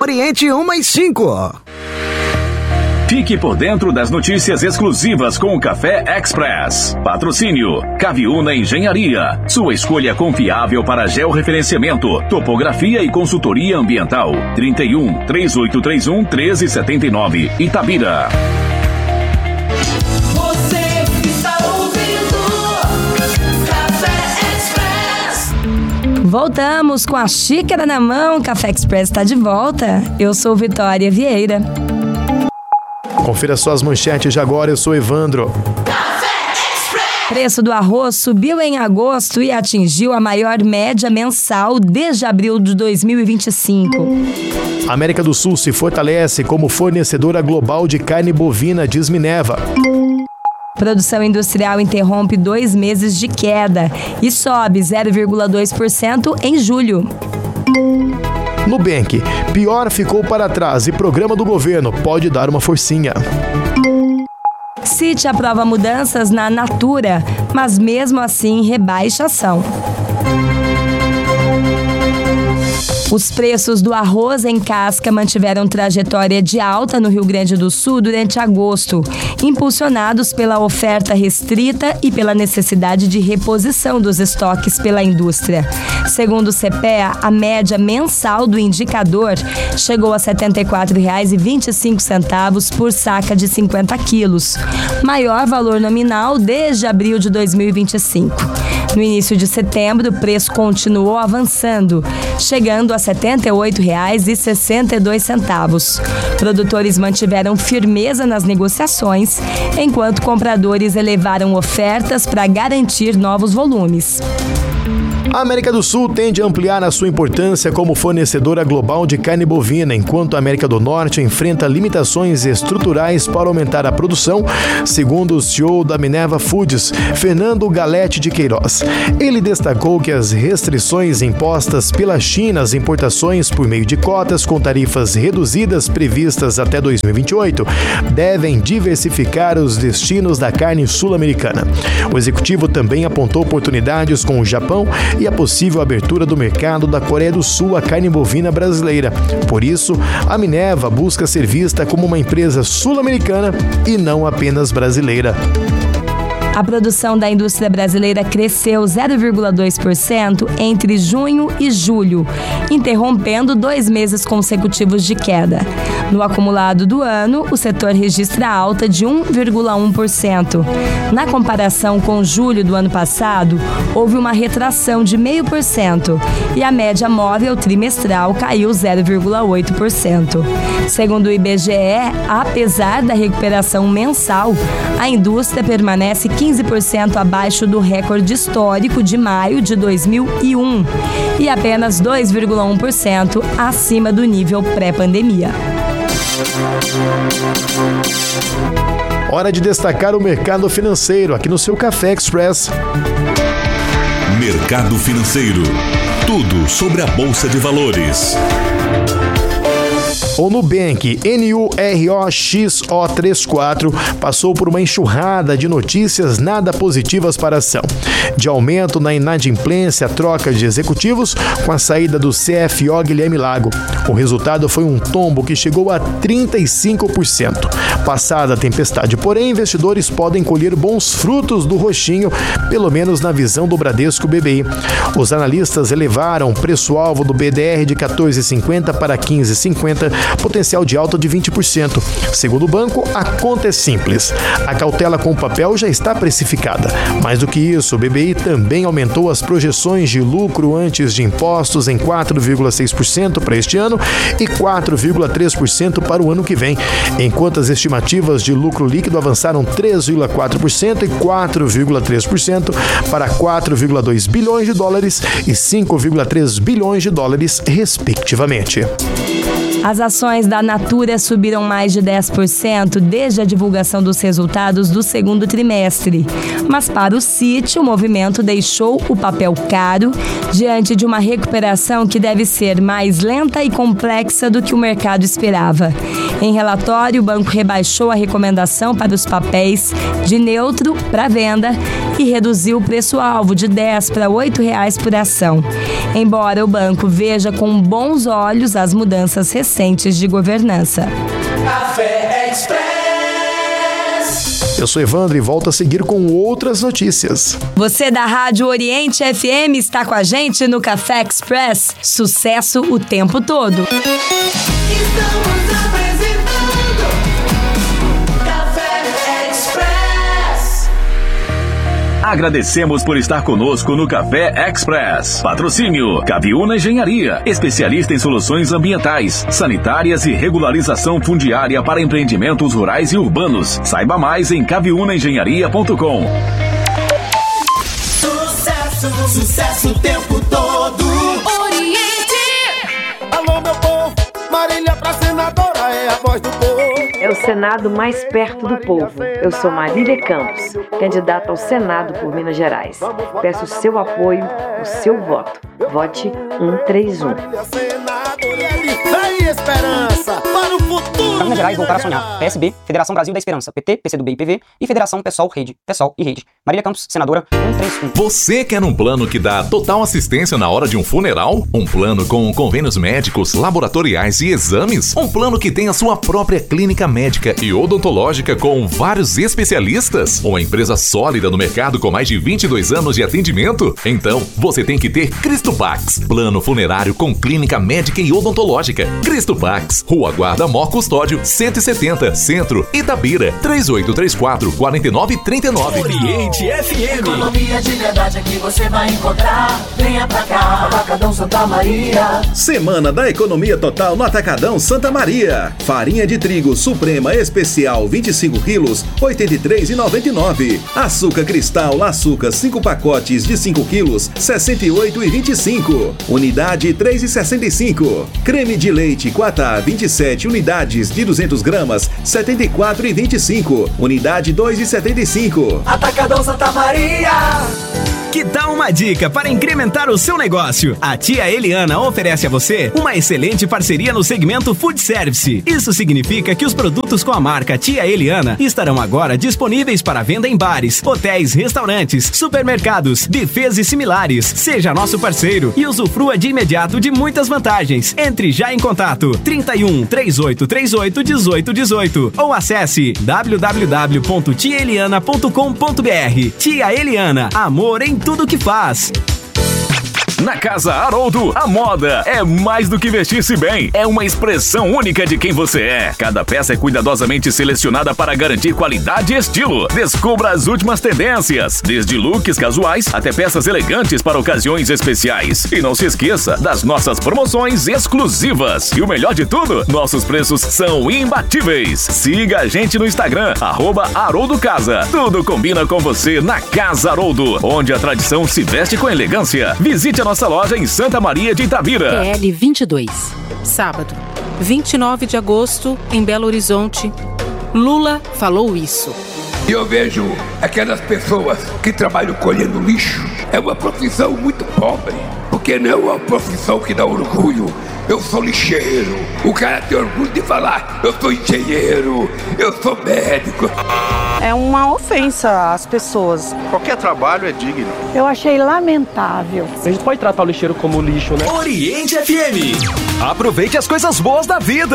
Oriente 1+5. Fique por dentro das notícias exclusivas com o Café Express. Patrocínio Caviúna Engenharia. Sua escolha confiável para georreferenciamento, topografia e consultoria ambiental. 31-3831 1379. Itabira. Você está ouvindo Café Express. Voltamos com a xícara na mão. Café Express está de volta. Eu sou Vitória Vieira. Confira só as manchetes de agora, eu sou Evandro. Preço do arroz subiu em agosto e atingiu a maior média mensal desde abril de 2025. A América do Sul se fortalece como fornecedora global de carne bovina, diz Minerva. Produção industrial interrompe 2 meses de queda e sobe 0,2% em julho. Nubank, pior ficou para trás e programa do governo pode dar uma forcinha. City aprova mudanças na Natura, mas mesmo assim rebaixa ação. Os preços do arroz em casca mantiveram trajetória de alta no Rio Grande do Sul durante agosto, impulsionados pela oferta restrita e pela necessidade de reposição dos estoques pela indústria. Segundo o CPEA, a média mensal do indicador chegou a R$ 74,25 por saca de 50 quilos, maior valor nominal desde abril de 2025. No início de setembro, o preço continuou avançando, chegando a R$ 78,62. Produtores mantiveram firmeza nas negociações, enquanto compradores elevaram ofertas para garantir novos volumes. A América do Sul tende a ampliar a sua importância como fornecedora global de carne bovina, enquanto a América do Norte enfrenta limitações estruturais para aumentar a produção, segundo o CEO da Minerva Foods, Fernando Galete de Queiroz. Ele destacou que as restrições impostas pela China às importações por meio de cotas com tarifas reduzidas previstas até 2028 devem diversificar os destinos da carne sul-americana. O executivo também apontou oportunidades com o Japão e a possível abertura do mercado da Coreia do Sul à carne bovina brasileira. Por isso, a Minerva busca ser vista como uma empresa sul-americana e não apenas brasileira. A produção da indústria brasileira cresceu 0,2% entre junho e julho, interrompendo 2 meses consecutivos de queda. No acumulado do ano, o setor registra alta de 1,1%. Na comparação com julho do ano passado, houve uma retração de 0,5% e a média móvel trimestral caiu 0,8%. Segundo o IBGE, apesar da recuperação mensal, a indústria permanece 15% abaixo do recorde histórico de maio de 2001 e apenas 2,1% acima do nível pré-pandemia. Hora de destacar o mercado financeiro aqui no seu Café Express. Mercado financeiro. Tudo sobre a Bolsa de Valores. O Nubank NUROXO34 passou por uma enxurrada de notícias nada positivas para a ação. De aumento na inadimplência, troca de executivos com a saída do CFO Guilherme Lago. O resultado foi um tombo que chegou a 35%. Passada a tempestade, porém, investidores podem colher bons frutos do roxinho, pelo menos na visão do Bradesco BBI. Os analistas elevaram o preço-alvo do BDR de 14,50 para 15,50, potencial de alta de 20%. Segundo o banco, a conta é simples. A cautela com o papel já está precificada. Mais do que isso, o BBI também aumentou as projeções de lucro antes de impostos em 4,6% para este ano e 4,3% para o ano que vem, enquanto as estimativas de lucro líquido avançaram 3,4% e 4,3% para 4,2 bilhões de dólares e 5,3 bilhões de dólares, respectivamente. As ações da Natura subiram mais de 10% desde a divulgação dos resultados do segundo trimestre. Mas para o City, o movimento deixou o papel caro diante de uma recuperação que deve ser mais lenta e complexa do que o mercado esperava. Em relatório, o banco rebaixou a recomendação para os papéis de neutro para venda e reduziu o preço-alvo de R$10 para R$8 por ação. Embora o banco veja com bons olhos as mudanças recentes de governança. Café Express. Eu sou Evandro e volto a seguir com outras notícias. Você da Rádio Oriente FM está com a gente no Café Express. Sucesso o tempo todo. Estamos apresentando Café Express. Agradecemos por estar conosco no Café Express. Patrocínio Caviúna Engenharia, especialista em soluções ambientais, sanitárias e regularização fundiária para empreendimentos rurais e urbanos. Saiba mais em caviunaengenharia.com. Sucesso, sucesso o tempo todo. Oriente. Alô, meu povo, Marília pra senadora é a voz do povo. É o Senado mais perto do povo. Eu sou Marília Campos, candidata ao Senado por Minas Gerais. Peço o seu apoio, o seu voto. Vote 131. Aí, esperança para o futuro. Minas Gerais voltar a sonhar. PSB, Federação Brasil da Esperança, PT, PCdoB e PV e Federação PSOL, Rede, PSOL e Rede. Marília Campos, senadora 131. Você quer um plano que dá total assistência na hora de um funeral? Um plano com convênios médicos, laboratoriais e exames? Um plano que tem a sua própria clínica médica e odontológica com vários especialistas? Uma empresa sólida no mercado com mais de 22 anos de atendimento? Então, você tem que ter Cristopax, plano funerário com clínica médica e odontológica. Cristopax, Rua Guarda Mó Custódio, 170, Centro, Itabira, 3834-4939. Oriente FM. Economia de verdade aqui você vai encontrar. Venha pra cá, Atacadão Santa Maria. Semana da Economia Total no Atacadão Santa Maria. Farinha de trigo Suprema Especial 25 quilos, R$ 83,99. Açúcar Cristal Açúcar 5 pacotes de 5 quilos, R$ 68,25. Unidade 3,65. Creme de leite Quatá 27 unidades de 200 gramas, R$ 74,25. Unidade 2,75. Atacadão Santa Maria. Que tal uma dica para incrementar o seu negócio? A tia Eliana oferece a você uma excelente parceria no segmento Food Service. Isso significa que os produtos com a marca Tia Eliana estarão agora disponíveis para venda em bares, hotéis, restaurantes, supermercados, buffets e similares. Seja nosso parceiro e usufrua de imediato de muitas vantagens. Entre já em contato 31 3838 1818 ou acesse www.tiaeliana.com.br. Tia Eliana, amor em tudo que faz. Na Casa Haroldo, a moda é mais do que vestir-se bem. É uma expressão única de quem você é. Cada peça é cuidadosamente selecionada para garantir qualidade e estilo. Descubra as últimas tendências, desde looks casuais até peças elegantes para ocasiões especiais. E não se esqueça das nossas promoções exclusivas. E o melhor de tudo, nossos preços são imbatíveis. Siga a gente no Instagram, @HaroldoCasa. Tudo combina com você na Casa Haroldo, onde a tradição se veste com elegância. Visite a nossa loja em Santa Maria de Itabira. PL 22. Sábado, 29 de agosto, em Belo Horizonte. Lula falou isso. Eu vejo aquelas pessoas que trabalham colhendo lixo. É uma profissão muito pobre, porque não é uma profissão que dá orgulho. Eu sou lixeiro. O cara tem orgulho de falar, eu sou engenheiro, eu sou médico. É uma ofensa às pessoas. Qualquer trabalho é digno. Eu achei lamentável. A gente pode tratar o lixeiro como lixo, né? Oriente FM. Aproveite as coisas boas da vida.